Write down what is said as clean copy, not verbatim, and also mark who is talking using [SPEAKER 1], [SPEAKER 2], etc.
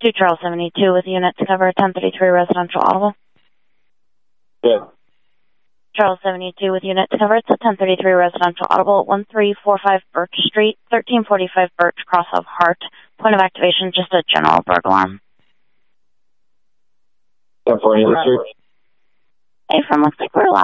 [SPEAKER 1] To Charles 72 with unit to cover 1033 residential audible.
[SPEAKER 2] Good.
[SPEAKER 1] Charles 72 with unit to cover. It's a 1033 residential audible at 1345 Birch Street, 1345 Birch, cross of Hart. Point of activation, just a general burglar alarm.
[SPEAKER 2] 1040 Street.
[SPEAKER 1] Hey, from looks like we're